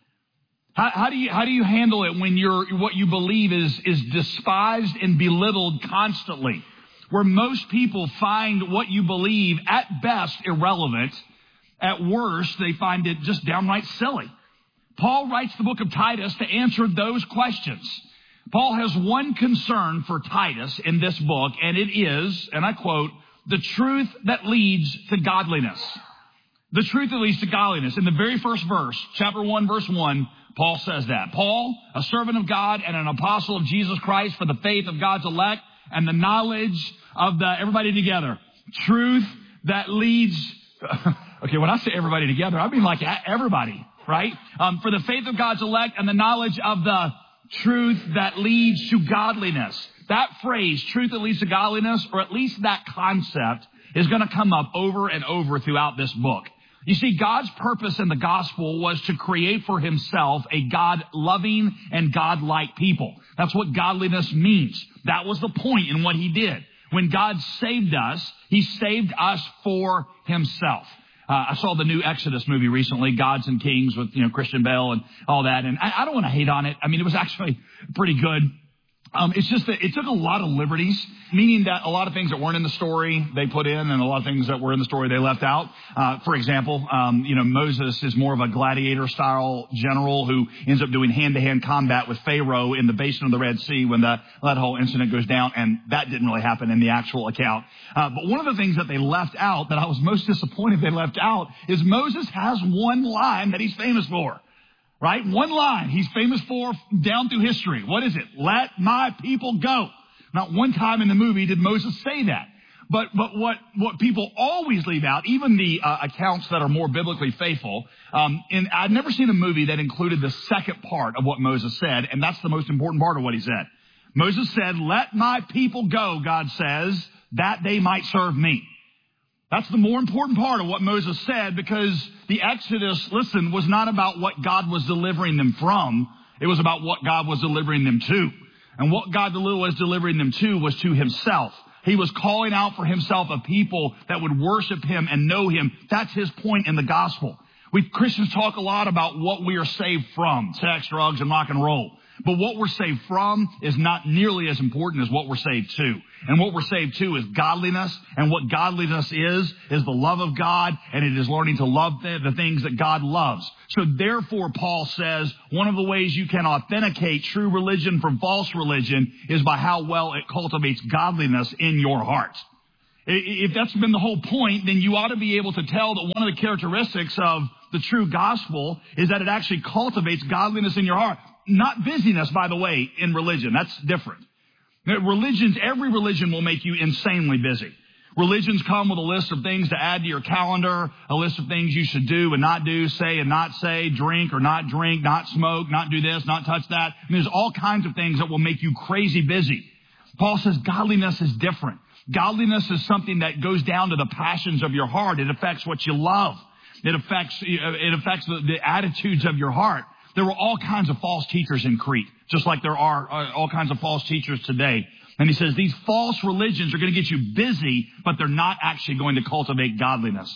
How, how do you how do you handle it when you're what you believe is is despised and belittled constantly? Where most people find what you believe at best irrelevant, at worst they find it just downright silly. Paul writes the book of Titus to answer those questions. Paul has one concern for Titus in this book, and it is, and I quote, the truth that leads to godliness. The truth that leads to godliness. In the very first verse, chapter one, verse one, Paul says that. Paul, a servant of God and an apostle of Jesus Christ for the faith of God's elect and the knowledge of the, everybody together, truth that leads, okay, when I say everybody together, I mean like everybody, right? Um, for the faith of God's elect and the knowledge of the truth that leads to godliness. That phrase, truth that leads to godliness, or at least that concept, is going to come up over and over throughout this book. You see, God's purpose in the gospel was to create for himself a God-loving and God-like people. That's what godliness means. That was the point in what he did. When God saved us, he saved us for himself. Uh, I saw the new Exodus movie recently, Gods and Kings, with, you know, Christian Bale and all that. And I, I don't want to hate on it. I mean, it was actually pretty good. Um, it's just that it took a lot of liberties, meaning that a lot of things that weren't in the story they put in, and a lot of things that were in the story they left out. Uh, for example, um, you know, Moses is more of a gladiator-style general who ends up doing hand-to-hand combat with Pharaoh in the basin of the Red Sea when the, that whole incident goes down, and that didn't really happen in the actual account. Uh, but one of the things that they left out that I was most disappointed they left out is Moses has one line that he's famous for. Right? One line he's famous for down through history. What is it? Let my people go. Not one time in the movie did Moses say that. But but what, what people always leave out, even the uh, accounts that are more biblically faithful, um, and I've never seen a movie that included the second part of what Moses said, and that's the most important part of what he said. Moses said, let my people go, God says, that they might serve me. That's the more important part of what Moses said, because the Exodus, listen, was not about what God was delivering them from. It was about what God was delivering them to. And what God was delivering them to was to himself. He was calling out for himself a people that would worship him and know him. That's his point in the gospel. We Christians talk a lot about what we are saved from, sex, drugs, and rock and roll. But what we're saved from is not nearly as important as what we're saved to. And what we're saved to is godliness. And what godliness is, is the love of God. And it is learning to love the, the things that God loves. So therefore, Paul says, one of the ways you can authenticate true religion from false religion is by how well it cultivates godliness in your heart. If that's been the whole point, then you ought to be able to tell that one of the characteristics of the true gospel is that it actually cultivates godliness in your heart. Not busyness, by the way, in religion. That's different. Religions, every religion will make you insanely busy. Religions come with a list of things to add to your calendar, a list of things you should do and not do, say and not say, drink or not drink, not smoke, not do this, not touch that. I mean, there's all kinds of things that will make you crazy busy. Paul says godliness is different. Godliness is something that goes down to the passions of your heart. It affects what you love. It affects, it affects the, the attitudes of your heart. There were all kinds of false teachers in Crete, just like there are uh, all kinds of false teachers today. And he says these false religions are going to get you busy, but they're not actually going to cultivate godliness.